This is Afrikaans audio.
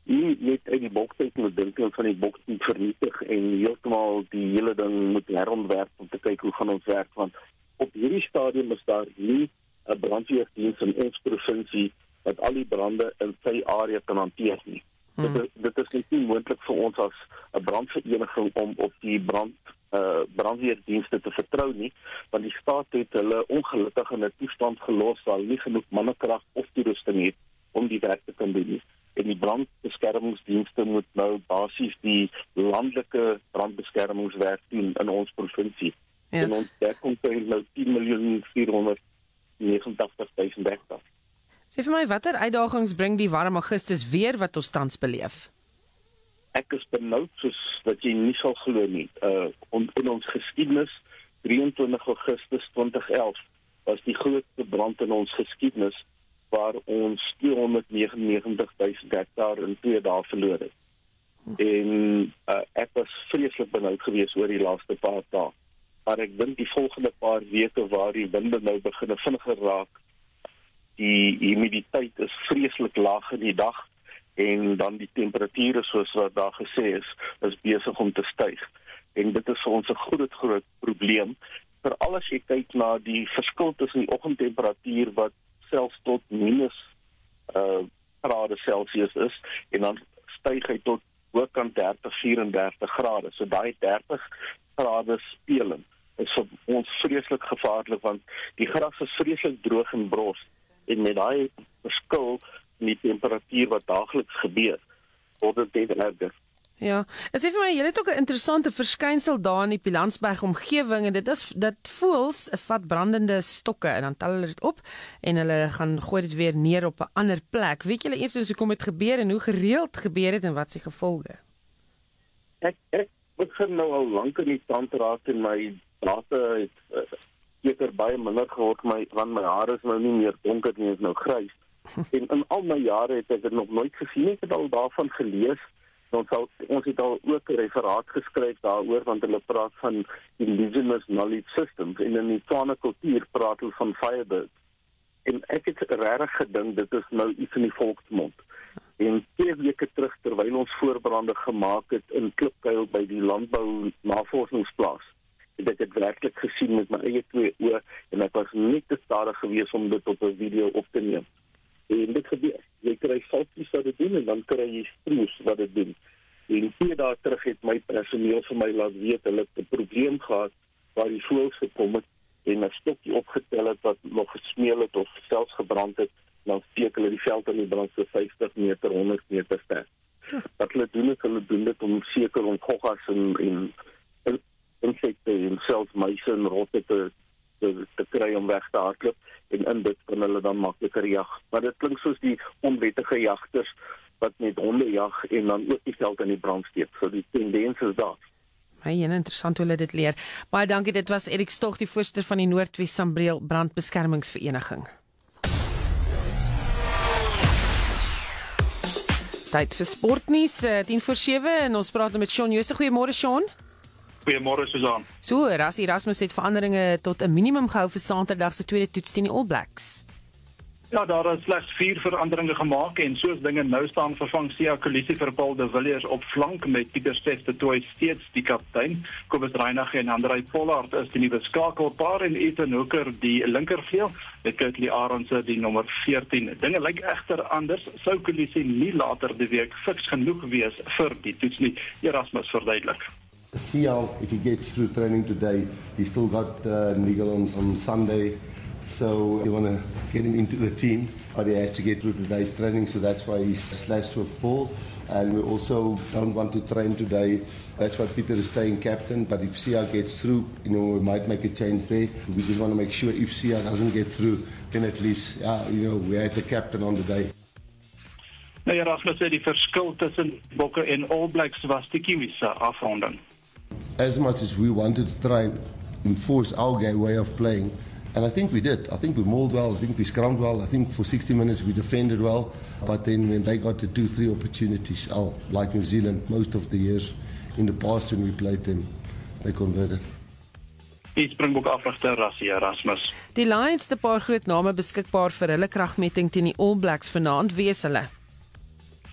nie net uit die boks uit moet dink en van die boks moet vernietig en heeltemal die hele ding moet herontwerp om te kyk hoe gaan ons werk, want op hierdie stadium is daar nie 'n brandweerdiens in ons provinsie wat al die brande in sy area kan hanteer nie. Dit is nie moontlik vir ons as 'n brandvereniging om op die brandweerdienste te vertrou nie, want die staat het hulle ongelukkig in 'n toestand gelos waar hulle nie genoeg mannekrag of toerusting het om die werk te kan doen nie. En die brandbeskermingsdienste moet nou basies die landelike brandbeskermingswerk doen in ons provinsie. Ja. En ons dekking is nou 10.489.000 hektar. Sê vir my, watter uitdagings bring die warm Augustus weer wat ons tans beleef? Ek is benoud soos wat jy nie sal glo nie. In ons geskiedenis, 23 Augustus 2011, was die grootste brand in ons geskiedenis, waar ons 299.000 hektar in 2 dae verloor het. En ek was vreeslik benoud geweest oor die laaste paar dae. Maar ek dink die volgende paar weke waar die winde nou begin vinniger raak, die humiditeit is vreeslik laag in die dag en dan die temperature soos wat daar gesê is besig om te styg. En dit is vir ons 'n groot probleem. Veral as jy kyk na die verskil tussen die oggendtemperatuur wat selfs tot minus grade Celsius is en dan styg hy tot bokant 30-34 grade. So daai 30 grade speling is vir ons vreeslik gevaarlik want die gras is vreeslik droog en bros en met daai verskil in die temperatuur wat daagliks gebeur, word dit erger. Ja, as jy vir my, jy het ook 'n interessante verskynsel daar in die Pilansberg omgewing en dit voels vat brandende stokke en dan tel hulle dit op en hulle gaan gooi dit weer neer op 'n ander plek. Weet julle eers hoekom dit gebeur en hoe gereeld gebeur het en wat se gevolge? Ek begin nou al lank in die tand raak en my drade het seker baie minder geword, want my hare is nou nie meer donker nie, is nou grys. En in al my jare het ek dit nog nooit gesien, ek het al daarvan gelees. Ons het al ook 'n referaat geskryf daaroor, want hulle praat van indigenous knowledge systems, en in die Tswana kultuur praat hulle van firebirds. En ek het regtig gedink, dit is nou iets in die volksmond. En 2 weke terug, terwyl ons voorbrande gemaak het in Klipkuil by die landbou navorsingsplaas, het ek dit werklik gesien met my eie 2 oë, en ek was nie te stadig gewees om dit op 'n video op te neem. En dit gebeur. Jy kry valkies wat dit doen en dan kry jy stroos wat dit doen. En 2 dae terug het my personeel vir my laat weet, hulle het 'n probleem gehad waar die voëls gekom het en 'n stokkie opgetel het wat nog gesmeel het of selfs gebrand het, dan steek hulle die veld aan die brand so 50 meter, 100 meter ver. Wat hulle doen dit om seker om goggas en insekte en selfs muise en rotte te kry om weg te hardloop, en in dit kan hulle dan makliker jag. Maar dit klink soos die onwettige jagters wat met honde jag en dan ook die veld in die brand steek. So die tendens is daar. Baie interessant hoe hulle dit leer. Baie dankie, dit was Erik Stog, die voorsitter van die Noordwes Sambreel Brandbeskermingsvereniging. Tyd vir sportnuus, 6:50 en ons praat met Shaun Jooste. Goeiemôre Shaun. Goeiemôre Susan. So, Erasmus het veranderinge tot 'n minimum gehou vir Saterdag se tweede toets teen die All Blacks. Ja, daar is slegs 4 veranderinge gemaak en soos dinge nou staan, vervang Siya Kolisi vir Paul de Villiers op flank met Pieter Steff de Tooy steeds die kaptein. Kobus Reinagh en Andrei Pollard is die nuwe skakelpaar en Ethan Hooker die linkervleuel met Curtly Arendse die nommer 14. Dinge lyk egter anders. Sou Kolisi nie later die week fiks genoeg wees vir die toets nie. Erasmus verduidelik. See how if he gets through training today, he's still got Nigel on Sunday, so you want to get him into the team, but he has to get through today's training, so that's why he's slashed with Paul, and we also don't want to train today. That's why Peter is staying captain, but if Sia gets through, we might make a change there. We just want to make sure if Sia doesn't get through, then at least, we had the captain on the day. Nou Erasmus sê die verskil tussen Bokke en All Blacks was die Kiwis se afronding. As much as we wanted to try and enforce our way of playing, and I think we did. I think we mauled well, I think we scrummed well, I think for 60 minutes we defended well, but then when they got the 2-3 opportunities, like New Zealand, most of the years in the past when we played them, they converted. Die Springbok afrigter Rassie Erasmus. Die Lions het 'n paar groot name beskikbaar vir hulle kragmeting teen die All Blacks vanaand. Wie is hulle?